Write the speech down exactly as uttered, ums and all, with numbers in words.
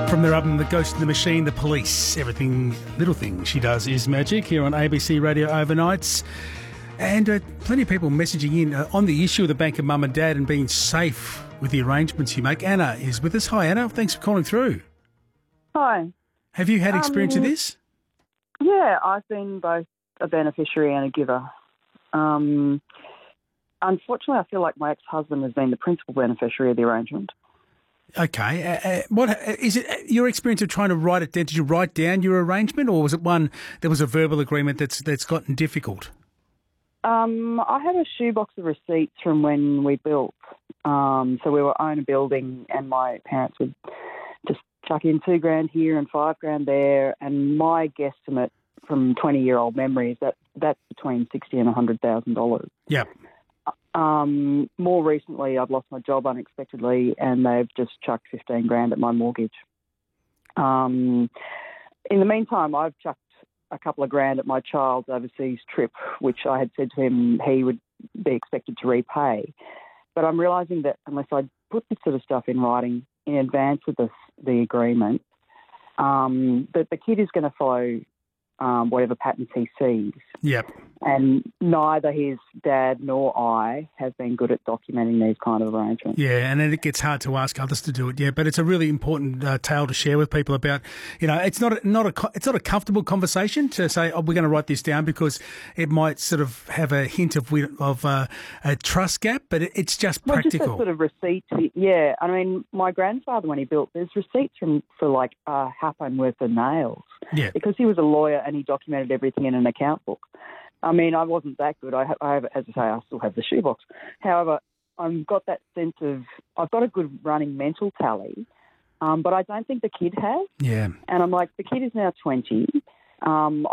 From their album The Ghost in the Machine, The Police, everything, little thing she does is magic, here on A B C Radio Overnights. And uh, plenty of people messaging in uh, on the issue of the bank of mum and dad and being safe with the arrangements you make. Anna is with us. Hi, Anna. Thanks for calling through. Hi. Have you had experience um, of this? Yeah, I've been both a beneficiary and a giver. Um, unfortunately, I feel like my ex-husband has been the principal beneficiary of the arrangement. Okay. Uh, uh, what is it? Your experience of trying to write it down? Did you write down your arrangement, or was it one that was a verbal agreement that's that's gotten difficult? Um, I had a shoebox of receipts from when we built. Um, so we were own a building, and my parents would just chuck in two grand here and five grand there. And my guesstimate from twenty-year-old memory is that that's between sixty and a hundred thousand dollars. Yep. Um, more recently, I've lost my job unexpectedly, and they've just chucked fifteen grand at my mortgage. Um, in the meantime, I've chucked a couple of grand at my child's overseas trip, which I had said to him he would be expected to repay. But I'm realising that unless I put this sort of stuff in writing in advance of the, the agreement, um, that the kid is going to follow um, whatever patterns he sees. Yep. And neither his dad nor I have been good at documenting these kind of arrangements. Yeah, and then it gets hard to ask others to do it. Yeah, but it's a really important uh, tale to share with people about. You know, it's not a, not a it's not a comfortable conversation to say, oh, we're going to write this down, because it might sort of have a hint of of uh, a trust gap. But it, it's just practical. Well, just a sort of receipt. Yeah, I mean, my grandfather, when he built, there's receipts from for like a half pound worth of nails. Yeah, because he was a lawyer and he documented everything in an account book. I mean, I wasn't that good. I have, I have, as I say, I still have the shoebox. However, I've got that sense of, I've got a good running mental tally, um, but I don't think the kid has. Yeah. And I'm like, the kid is now twenty. Um,